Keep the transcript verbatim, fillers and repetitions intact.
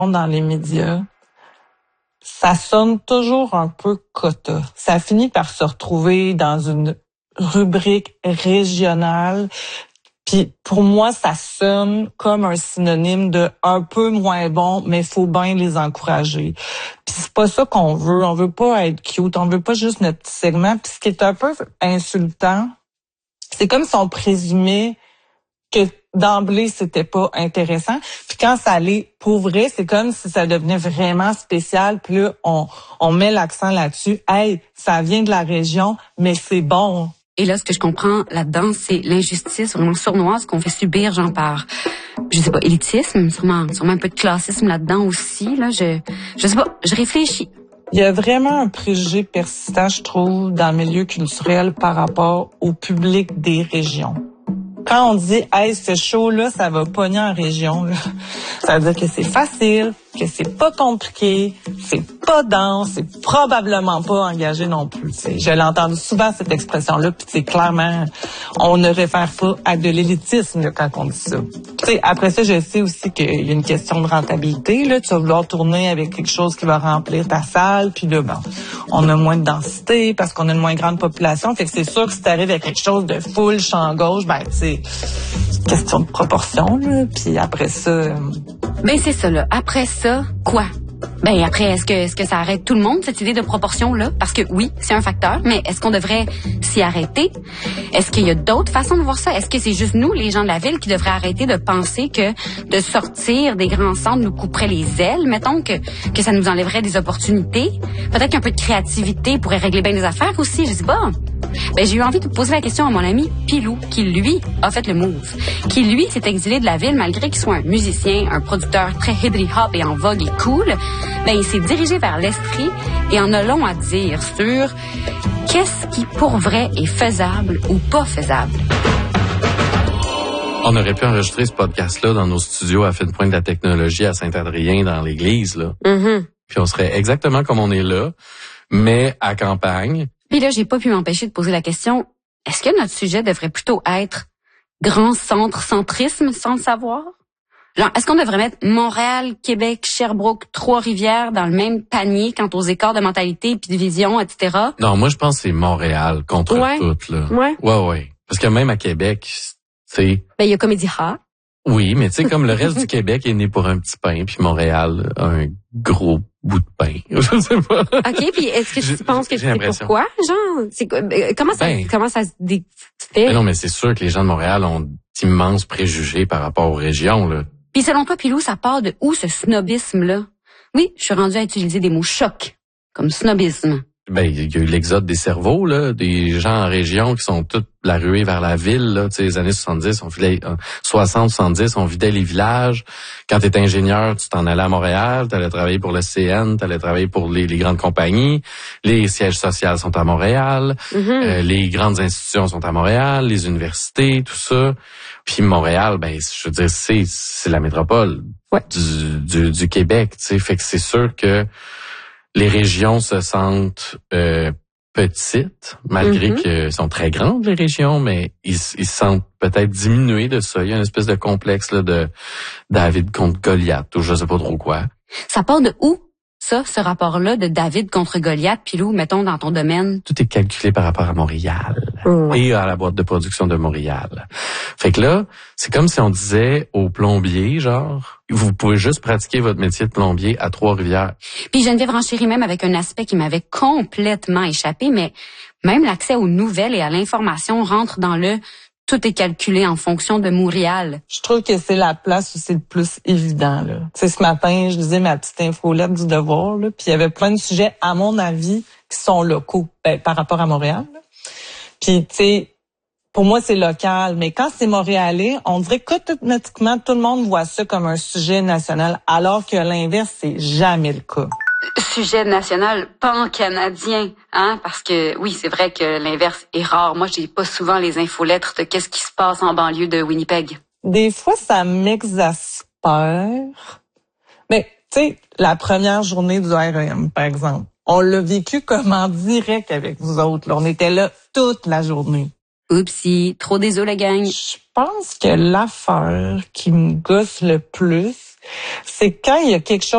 dans les médias, ça sonne toujours un peu quota. Ça finit par se retrouver dans une rubrique régionale. Puis pour moi, ça sonne comme un synonyme de un peu moins bon, mais il faut bien les encourager. Puis c'est pas ça qu'on veut. On veut pas être cute. On veut pas juste notre petit segment. Puis ce qui est un peu insultant, c'est comme si on présumait que d'emblée, c'était pas intéressant. Puis quand ça l'est pour vrai, c'est comme si ça devenait vraiment spécial. Puis là, on, on met l'accent là-dessus. Hey, ça vient de la région, mais c'est bon. Et là, ce que je comprends là-dedans, c'est l'injustice vraiment sournoise qu'on fait subir, genre par, je sais pas, élitisme, sûrement, sûrement un peu de classisme là-dedans aussi. Là, je, je sais pas, je réfléchis. Il y a vraiment un préjugé persistant, je trouve, dans le milieu culturel par rapport au public des régions. Quand on dit « Hey, ce show-là, ça va pogner en région », ça veut dire que c'est facile, que c'est pas compliqué, c'est pas dense, c'est probablement pas engagé non plus. T'sais. Je l'ai entendu souvent, cette expression-là, puis c'est clairement, on ne réfère pas à de l'élitisme là, quand on dit ça. T'sais, après ça, je sais aussi qu'il y a une question de rentabilité. Là, tu vas vouloir tourner avec quelque chose qui va remplir ta salle, puis là, bon, on a moins de densité parce qu'on a une moins grande population. Fait que c'est sûr que si tu arrives à quelque chose de full champ gauche, ben, c'est question de proportion, là. Puis après ça... Euh... Ben c'est ça, là. Après ça, quoi? Ben après, est-ce que est-ce que ça arrête tout le monde, cette idée de proportion-là? Parce que oui, c'est un facteur, mais est-ce qu'on devrait s'y arrêter? Est-ce qu'il y a d'autres façons de voir ça? Est-ce que c'est juste nous, les gens de la ville, qui devraient arrêter de penser que de sortir des grands centres nous couperait les ailes, mettons, que, que ça nous enlèverait des opportunités? Peut-être qu'un peu de créativité pourrait régler bien des affaires aussi, je sais pas. Ben, j'ai eu envie de poser la question à mon ami Pilou, qui, lui, a fait le move. Qui, lui, s'est exilé de la ville malgré qu'il soit un musicien, un producteur très hip-hop et en vogue et cool. Ben, il s'est dirigé vers l'Estrie et en a long à dire sur qu'est-ce qui, pour vrai, est faisable ou pas faisable. On aurait pu enregistrer ce podcast-là dans nos studios à Fine Pointe de la technologie à Saint-Adrien, dans l'église, là. Mm-hmm. Puis on serait exactement comme on est là, mais à campagne. Puis là, j'ai pas pu m'empêcher de poser la question, est-ce que notre sujet devrait plutôt être grand centre-centrisme sans le savoir? Genre, est-ce qu'on devrait mettre Montréal, Québec, Sherbrooke, Trois-Rivières dans le même panier quant aux écarts de mentalité puis de vision, et cetera? Non, moi, je pense que c'est Montréal contre ouais. tout, là. Ouais. Ouais, ouais. Parce que même à Québec, c'est... Ben, il y a Comédie Ha. Oui, mais tu sais, comme le reste du Québec est né pour un petit pain, puis Montréal a un gros bout de pain. Je sais pas. OK, puis est-ce que tu je, penses que c'est pourquoi? Genre, c'est comment ça ben, comment ça se fait? Ben non, mais c'est sûr que les gens de Montréal ont d'immenses préjugés par rapport aux régions, là. Puis selon toi, Pilou, ça part de où ce snobisme-là? Oui, je suis rendue à utiliser des mots chocs, comme snobisme. Ben, il y a eu l'exode des cerveaux, là, des gens en région qui sont tous la ruée vers la ville, là, tu sais, les années soixante-dix, on vidait, soixante, soixante-dix, on vidait les villages. Quand t'étais ingénieur, tu t'en allais à Montréal, t'allais travailler pour le C N, t'allais travailler pour les, les grandes compagnies. Les sièges sociaux sont à Montréal, mm-hmm. euh, les grandes institutions sont à Montréal, les universités, tout ça. Puis Montréal, ben, je veux dire, c'est, c'est la métropole ouais. du, du, du Québec, tu sais, fait que c'est sûr que les régions se sentent euh, petites, malgré mm-hmm. qu'elles sont très grandes, les régions, mais ils, ils se sentent peut-être diminués de ça. Il y a une espèce de complexe là, de David contre Goliath, ou je sais pas trop quoi. Ça part de où, ça, ce rapport-là de David contre Goliath, Pilou, mettons, dans ton domaine? Tout est calculé par rapport à Montréal mmh. et à la boîte de production de Montréal. Fait que là, c'est comme si on disait aux plombiers, genre, vous pouvez juste pratiquer votre métier de plombier à Trois-Rivières. Puis Geneviève renchérit même avec un aspect qui m'avait complètement échappé, mais même l'accès aux nouvelles et à l'information rentre dans le tout est calculé en fonction de Montréal. Je trouve que c'est la place où c'est le plus évident, là. Tu sais, ce matin, je lisais ma petite infolette du Devoir, là, puis il y avait plein de sujets, à mon avis, qui sont locaux, ben, par rapport à Montréal, là. Puis, tu sais, pour moi, c'est local, mais quand c'est montréalais, on dirait qu'automatiquement, tout le monde voit ça comme un sujet national, alors que l'inverse, c'est jamais le cas. Sujet national pan-canadien, hein, parce que oui, c'est vrai que l'inverse est rare. Moi, j'ai pas souvent les infolettres de qu'est-ce qui se passe en banlieue de Winnipeg. Des fois, ça m'exaspère. Mais, tu sais, la première journée du R E M, par exemple, on l'a vécu comme en direct avec vous autres, là. On était là toute la journée. Oupsie, trop désolé, gang. Je pense que l'affaire qui me gosse le plus, c'est quand il y a quelque chose